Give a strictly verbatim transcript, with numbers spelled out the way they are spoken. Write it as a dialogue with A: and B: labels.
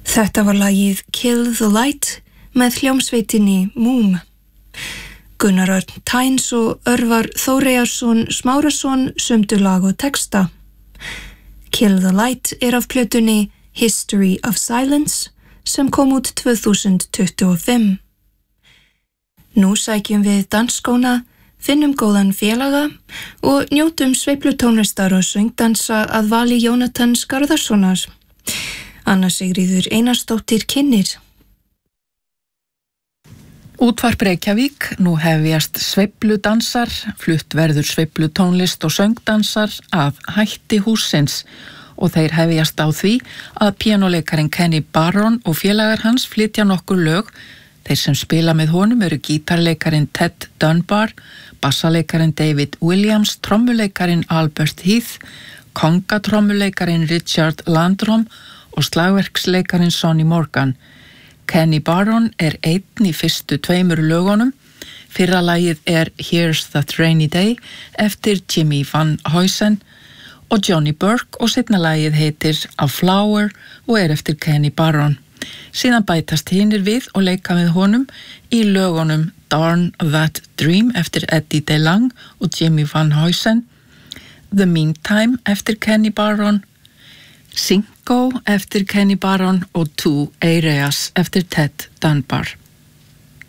A: Þetta var lagið Kill the Light með hljómsveitinni Múm. Gunnar Örn Tynes og Örvar Þóreyjarsson Smárasson sumdu lag og texta. Kill the Light er af plötunni History of Silence sem kom út tvö þúsund tuttugu og fimm. Nú sækjum við dansskóna, finnum góðan félaga og njótum sveiflutónlistar og söngdansa að vali Jónatan Skarðarssonar. Anna Sigríður Einarsdóttir kynnir.
B: Útvarp Reykjavík, nú hefjast sveifludansar, flutt verður sveiflutónlist og söngdansar að hætti hússins og þeir hefjast á því að píanóleikarin Kenny Barron og félagar hans flytja nokkur lög. Þeir sem spila með honum eru gítarleikarin Ted Dunbar, bassaleikarin David Williams, trommuleikarin Albert Heath, kongatrommuleikarin Richard Landrum og slagverksleikarin Sonny Morgan. Kenny Barron er einn í fyrstu tveimur lögunum. Fyrra lagið er Here's That Rainy Day eftir Jimmy Van Heusen og Johnny Burke og seinna lagið heitir A Flower og er eftir Kenny Barron. Síðan bætast hinir við og leika með honum í lögunum Darn That Dream eftir Eddie DeLange og Jimmy Van Heusen, The Meantime eftir Kenny Barron, Cinco eftir Kenny Barron og Two Areas eftir Ted Dunbar.